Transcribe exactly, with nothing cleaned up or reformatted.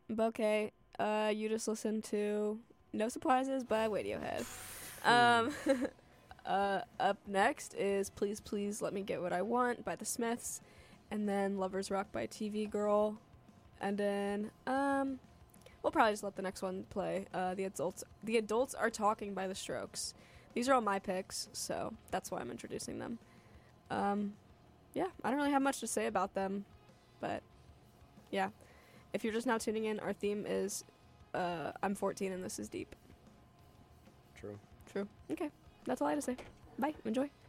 But okay, uh, you just listened to No Surprises by Radiohead. Um, uh, up next is Please Please Let Me Get What I Want by The Smiths, and then Lovers Rock by T V Girl, and then, um, we'll probably just let the next one play, uh, The Adults, The Adults Are Talking by The Strokes. These are all my picks, so that's why I'm introducing them. Um, yeah, I don't really have much to say about them, but yeah. If you're just now tuning in, our theme is uh, I'm fourteen and this is deep. True. True. Okay. That's all I had to say. Bye. Enjoy.